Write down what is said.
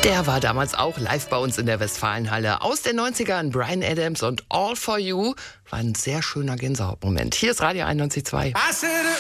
Der war damals auch live bei uns in der Westfalenhalle. Aus den 90ern, Bryan Adams und All For You. War ein sehr schöner Gänsehautmoment. Hier ist Radio 91.2.